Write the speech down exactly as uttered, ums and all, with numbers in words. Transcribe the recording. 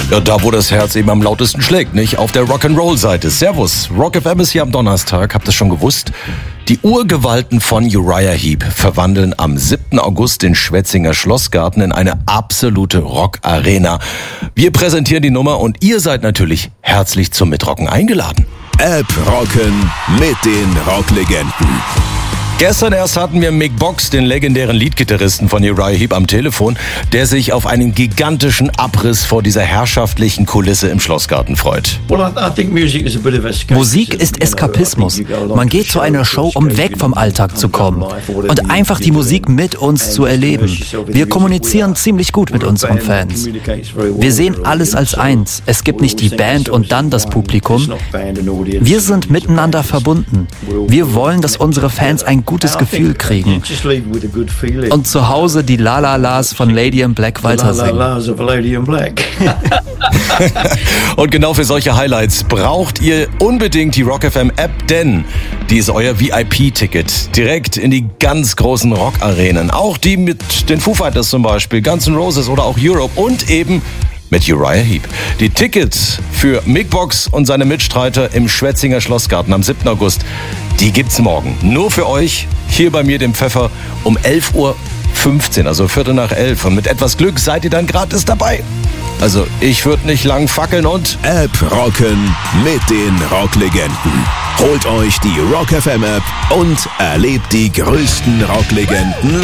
Ja, da wo das Herz eben am lautesten schlägt, nicht? Auf der Rock'n'Roll-Seite. Servus, Rock F M ist hier am Donnerstag, habt ihr schon gewusst? Die Urgewalten von Uriah Heep verwandeln am siebten August den Schwetzinger Schlossgarten in eine absolute Rock-Arena. Wir präsentieren die Nummer und ihr seid natürlich herzlich zum Mitrocken eingeladen. App rocken mit den Rocklegenden. Gestern erst hatten wir Mick Box, den legendären Leadgitarristen von Uriah Heep, am Telefon, der sich auf einen gigantischen Abriss vor dieser herrschaftlichen Kulisse im Schlossgarten freut. Musik ist Eskapismus. Man geht zu einer Show, um weg vom Alltag zu kommen und einfach die Musik mit uns zu erleben. Wir kommunizieren ziemlich gut mit unseren Fans. Wir sehen alles als eins. Es gibt nicht die Band und dann das Publikum. Wir sind miteinander verbunden. Wir wollen, dass unsere Fans ein gutes Gefühl kriegen und zu Hause die La-La-Las von Lady in Black weitersingen. Und genau für solche Highlights braucht ihr unbedingt die Rock F M App, denn die ist euer V I P-Ticket. Direkt in die ganz großen Rock-Arenen. Auch die mit den Foo Fighters zum Beispiel, Guns N' Roses oder auch Europe und eben mit Uriah Heep. Die Tickets für Mick Box und seine Mitstreiter im Schwetzinger Schlossgarten am siebten August, die gibt's morgen. Nur für euch, hier bei mir, dem Pfeffer, um elf Uhr fünfzehn, also Viertel nach elf. Und mit etwas Glück seid ihr dann gratis dabei. Also ich würde nicht lang fackeln und App rocken mit den Rocklegenden. Holt euch die Rock F M App und erlebt die größten Rocklegenden